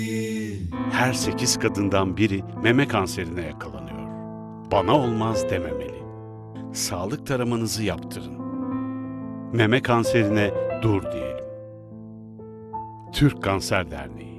Her 8 kadından biri meme kanserine yakalanıyor. Bana olmaz dememeli. Sağlık taramanızı yaptırın. Meme kanserine dur diyelim. Türk Kanser Derneği.